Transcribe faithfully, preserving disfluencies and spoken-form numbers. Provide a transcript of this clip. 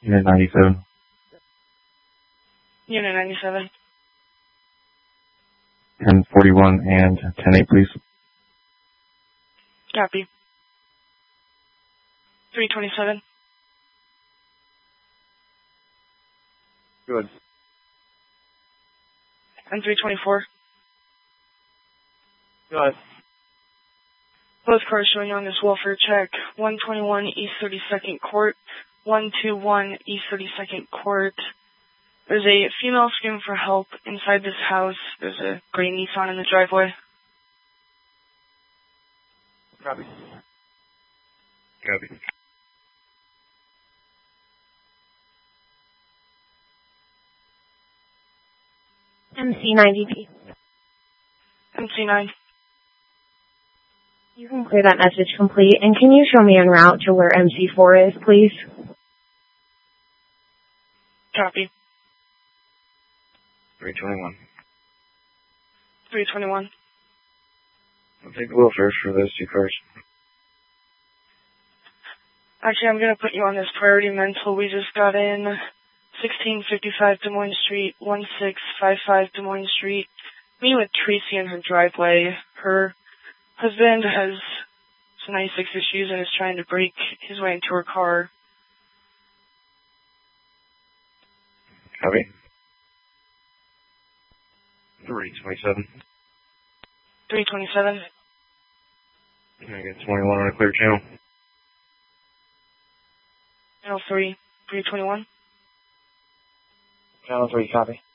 Unit ninety-seven. Unit ninety-seven. ten forty-one and ten eight, please. Copy. three twenty-seven. Good. And three twenty-four. Good. Both cars showing on this welfare check. one twenty-one East thirty-second Court. one twenty-one East thirty-second Court. There's a female screaming for help inside this house. There's a gray Nissan in the driveway. Copy. Copy. M C ninety P. M C nine. You can clear that message complete, and can you show me en route to where M C four is, please? Copy. three twenty-one. three twenty-one. I'll take the welfare for those two cars. Actually, I'm going to put you on this priority mental. We just got in sixteen fifty-five Des Moines Street, one six five five Des Moines Street. Me with Tracy in her driveway. Her husband has some ninety-six issues and is trying to break his way into her car. Copy. three twenty-seven. three twenty-seven. Can I get twenty-one on a clear channel? Channel three. three twenty-one. Channel three, copy.